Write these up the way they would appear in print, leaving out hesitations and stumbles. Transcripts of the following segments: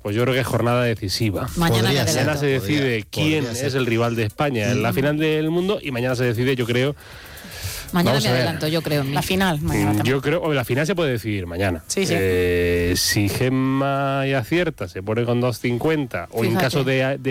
Pues yo creo que es jornada decisiva. Mañana Se decide quién es el rival de España en la final del mundo y mañana se decide, yo creo... Mañana me adelanto, yo creo. La final, mañana. Yo creo, la final se puede decidir mañana. Sí. Si Gemma y acierta, se pone con 2.50, o en caso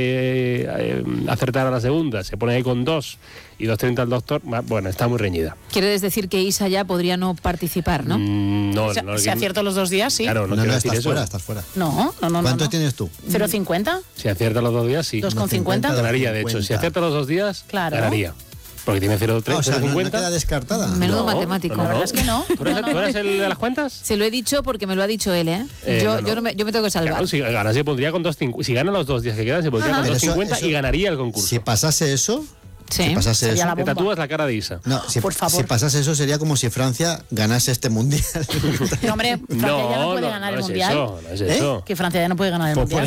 de acertar a la segunda, se pone ahí con 2 y 2.30 al doctor. Bueno, está muy reñida. ¿Quieres decir que Isa ya podría no participar, no? No, si acierto los 2 días, sí. Claro, no estás fuera. No. ¿Cuánto tienes tú? 0,50. Si acierta los 2 días, sí. 2,50. Ganaría, de hecho. Si acierta los 2 días, ganaría. Porque tiene 0,3, o sea, 0,50. No queda descartada. Menudo matemático. La verdad es que no. ¿Tú eres el de las cuentas? Se lo he dicho porque me lo ha dicho él, ¿eh? Yo me tengo que salvar. Claro, si gana, se pondría con 2,50. Si gana los 2 días que quedan, se pondría con 2,50 y ganaría el concurso. Si pasase eso... Sí. Si pasase eso, te tatúas la cara de Isa. No, por favor. Si pasase eso sería como si Francia ganase este mundial. No, hombre, Francia ya no puede ganar el mundial. No es eso. Que Francia ya no puede ganar el mundial.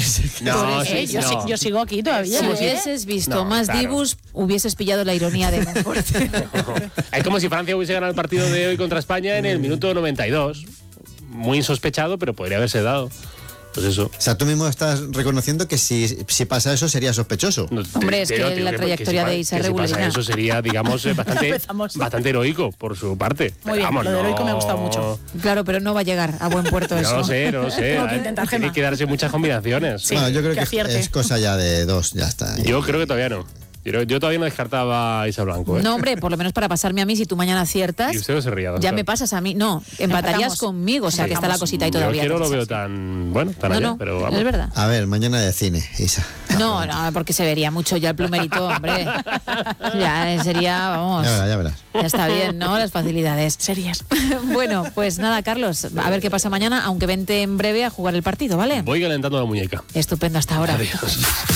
Yo sigo aquí todavía. Si hubieses visto más Dibus, hubieses pillado la ironía de Monfort. Es como si Francia hubiese ganado el partido de hoy contra España en el minuto 92. Muy insospechado, pero podría haberse dado. Pues eso. O sea, tú mismo estás reconociendo que si pasa eso sería sospechoso. Hombre, es que la trayectoria de Isa es regular. Si pasa eso sería, digamos, bastante heroico por su parte. Muy bien, lo de heroico me ha gustado mucho. Claro, pero no va a llegar a buen puerto eso. No lo sé. Tengo que intentar, Tiene que darse muchas combinaciones. Sí, bueno, yo creo que es cosa ya de 2, ya está. Yo creo que todavía no. Yo todavía no descartaba a Isa Blanco. No, hombre, por lo menos para pasarme a mí, si tú mañana aciertas. Y usted no se ría. Ya me pasas a mí. No, empatarías conmigo, o sea que está la cosita ahí todavía. Yo no lo veo tan allá, pero vamos. Es verdad. A ver, mañana de cine, Isa. No, porque se vería mucho ya el plumerito, hombre. Ya sería, vamos. Ya verás. Ya está bien, ¿no? Las facilidades. Serias. Bueno, pues nada, Carlos, a ver qué pasa mañana, aunque vente en breve a jugar el partido, ¿vale? Voy calentando la muñeca. Estupendo, hasta ahora. Adiós.